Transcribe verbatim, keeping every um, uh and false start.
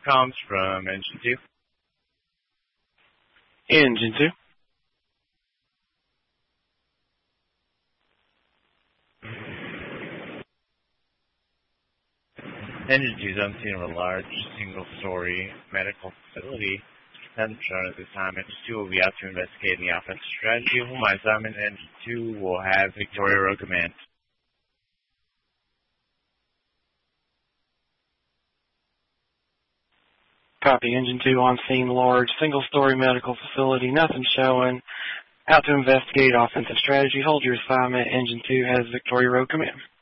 comms from Engine two. Engine two. Engine two is on scene of a large single-story medical facility. Nothing shown at this time. Engine two will be out to investigate the offensive strategy of my assignment. Engine two will have Victoria Road Command. Copy. Engine two on scene, large single-story medical facility. Nothing showing. Out to investigate offensive strategy. Hold your assignment. Engine two has Victoria Road Command.